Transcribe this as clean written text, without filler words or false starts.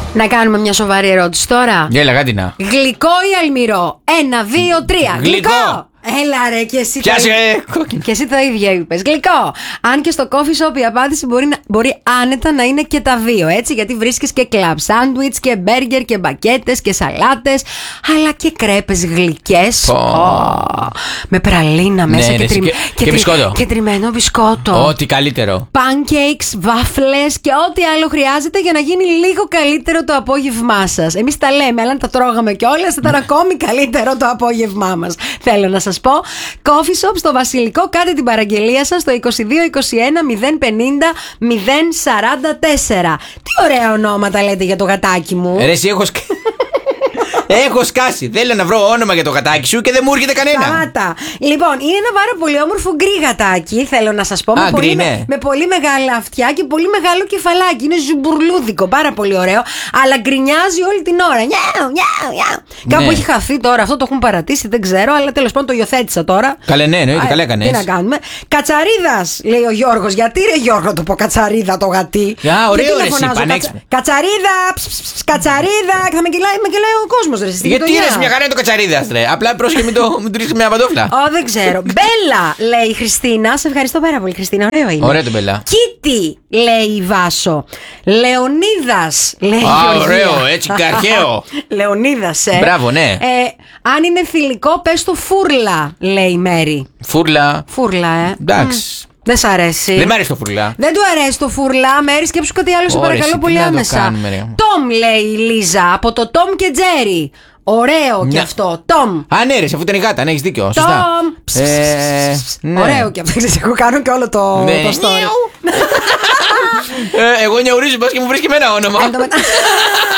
Να κάνουμε μια σοβαρή ερώτηση τώρα. Γέλα, κάτι να. Γλυκό ή αλμυρό? 1, 2, 3. Γλυκό! Έλα ρε, και εσύ. Πιάσε! Και εσύ το ίδιο είπες. Γλυκό. Αν και στο coffee shop η απάντηση μπορεί άνετα να είναι και τα δύο, έτσι. Γιατί βρίσκεις και κλαμπ σάντουιτς και μπέργκερ και μπακέτες και σαλάτες, αλλά και κρέπες γλυκές. Με πραλίνα μέσα και μπισκότο. Και τριμμένο μπισκότο. Ό,τι καλύτερο. Pancakes, βάφλες και ό,τι άλλο χρειάζεται για να γίνει λίγο καλύτερο το απόγευμά σας. Εμείς τα λέμε, αλλά αν τα τρώγαμε κιόλας θα ήταν ακόμη καλύτερο το απόγευμά μας. Θέλω να σας πω. Coffee shop στο Βασιλικό, κάντε την παραγγελία σας στο 2221 050 044. Τι ωραία ονόματα λέτε για το γατάκι μου. Ρε, εσύ έχω σκάσει. Θέλω να βρω όνομα για το γατάκι σου και δεν μου έρχεται κανένα. Σταμάτα. Λοιπόν, είναι ένα πάρα πολύ όμορφο γκρι γατάκι, θέλω να σας πω. Με πολύ μεγάλα αυτιά και πολύ μεγάλο κεφαλάκι. Είναι ζουμπουρλούδικο, πάρα πολύ ωραίο. Αλλά γκρινιάζει όλη την ώρα. Κάπου έχει χαθεί τώρα, αυτό το έχουν παρατήσει, δεν ξέρω. Αλλά τέλος πάντων το υιοθέτησα τώρα. Καλέ, ναι, εννοείται, καλά έκανες. Τι να κάνουμε. Κατσαρίδας, λέει ο Γιώργος. Γιατί ρε Γιώργο το πω κατσαρίδα το γατί? Ωραίο ρε, εσύ, Κατσαρίδα, κατσαρίδα. Θα με κυλάει ο κόσμος. Γιατί είναι μια χαρά το κατσαρίδας, ρε. Απλά πρόσχε μην το ρίξει μια παντόφλα. Δεν ξέρω. Μπέλα, λέει η Χριστίνα. Σε ευχαριστώ πάρα πολύ, Χριστίνα. Ωραίο είναι. Ωραία το Μπέλα. Κίτι, λέει η Βάσο. Λεωνίδας, λέει η Γεωργία. Ωραίο, έτσι καρχαίο. Λεωνίδας, Μπράβο, ναι. Αν είναι θηλυκό, πες το φούρλα, λέει η Μέρη. Φούρλα. Φούρλα, Εντάξει. Δεν σ' αρέσει. Δεν μ' αρέσει το φουρλά. Δεν του αρέσει το φουρλά. Μέρη, σκέψου κάτι άλλο, σε παρακαλώ πολύ άμεσα. Τόμ, λέει η Λίζα, από το Τόμ και Τζέρι. Ωραίο κι αυτό. Τόμ. Ναι, ρε, αφού ήταν η γάτα, ναι, έχεις δίκιο. Σωστά. Τόμ. Ωραίο κι αυτό. Εγώ κάνω και όλο το story. Εγώ νιαουρίζω, πας και μου βρίσκει με ένα όνομα.